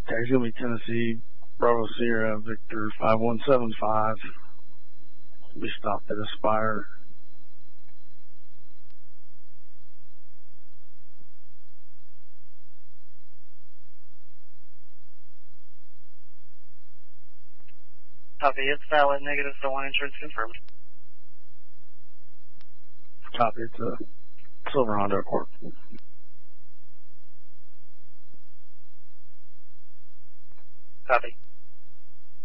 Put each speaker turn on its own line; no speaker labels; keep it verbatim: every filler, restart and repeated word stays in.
Taxi will be Tennessee, Bravo Sierra, Victor five one seven five. We stopped at Aspire.
Copy, it's valid, negative, so one insurance confirmed.
Copy, it's a Silver Honda Accord.
Copy.